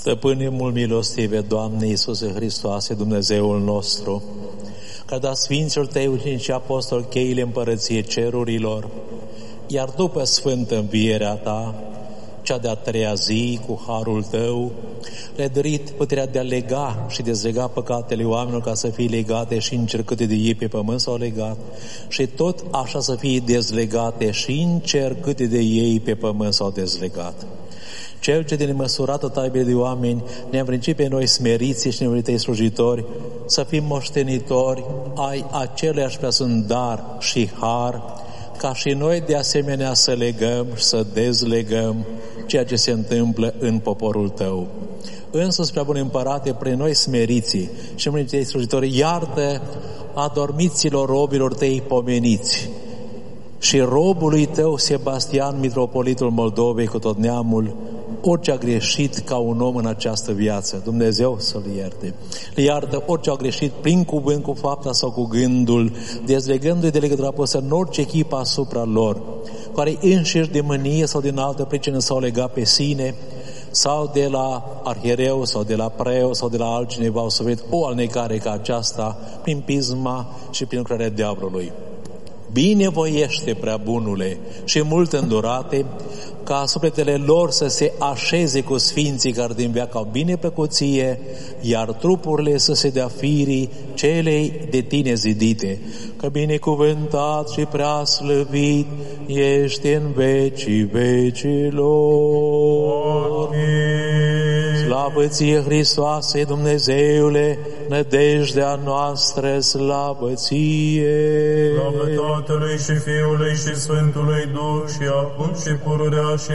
Stăpâne mult milostive, Doamne Iisuse Hristoase, Dumnezeul nostru, că da Sfinților Tăi ucenici și apostoli cheile împărăției cerurilor, iar după sfântă învierea Ta, cea de-a treia zi, cu harul Tău, le-ai dărit puterea de a lega și dezlega păcatele oamenilor ca să fie legate și în cer câte de ei pe pământ s-au legat și tot așa să fie dezlegate și în cer câte de ei pe pământ s-au dezlegat. Cel ce de nemăsurată Ta iubire de oameni ne-a învrednicit pe noi smeriți și nevoii Tăi slujitori să fim moștenitori ai aceluiași preasfânt dar și har, ca și noi de asemenea să legăm și să dezlegăm ceea ce se întâmplă în poporul Tău. Însuși, prea bun Împărate, pre noi smeriții și nevoii Tăi slujitori, iartă adormiților robilor Tăi pomeniți și robului Tău Sebastian, mitropolitul Moldovei cu tot neamul, orice a greșit ca un om în această viață, Dumnezeu să-l ierte. Le iartă orice a greșit prin cuvânt, cu fapta sau cu gândul, dezlegându-i de legătura pusă în orice echipă asupra lor, care înșiși de mânie sau din altă pricină s-au legat pe sine, sau de la arhiereu, sau de la preot, sau de la altcineva, au suferit o alnecare ca aceasta prin pisma și prin lucrarea diavolului. Binevoiește, prea bunule, și mult îndurate, ca sufletele lor să se așeze cu sfinții care din veac au bineplăcuție, iar trupurile să se dea firii celei de Tine zidite, că binecuvântat și prea slăvit ești în vecii vecilor. Amin. Slavă Ție, Hristoase, Dumnezeule, nădejdea noastră, slavă Ție. Slavă Tatălui și Fiului și Sfântului Duh și acum și pururea și